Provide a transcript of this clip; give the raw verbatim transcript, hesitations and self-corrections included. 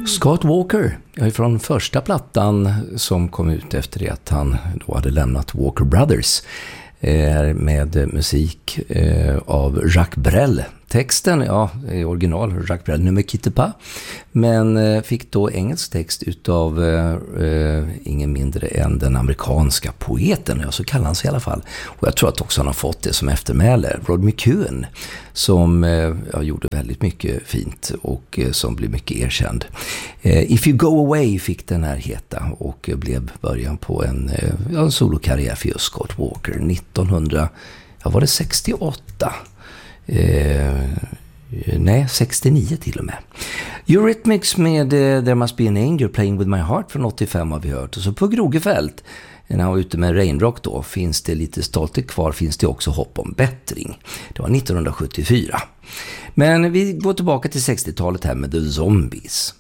Scott Walker, från första plattan som kom ut efter det att han då hade lämnat Walker Brothers, med musik av Jacques Brel. Texten, ja, är original Jacques Brel, Ne me quitte pas, men fick då engelsk text utav eh, ingen mindre än den amerikanska poeten, ja, så kallar han sig i alla fall. Och jag tror att också han har fått det som eftermäle, Rod McEwen, som eh, ja, gjorde väldigt mycket fint och eh, som blev mycket erkänd. Eh, If You Go Away fick den här heta och blev början på en, eh, ja, en solokarriär för just Scott Walker. nittonhundra, ja, var det sextioåtta? Eh, nej, sextionio till och med. Eurythmics med eh, There Must Be an Angel Playing With My Heart från åttiofem har vi hört. Och så på Grogefält, när han var ute med Rainrock då, finns det lite stolthet kvar, finns det också hopp om bättring. Det var nittonhundrasjuttiofyra. Men vi går tillbaka till sextiotalet här med The Zombies.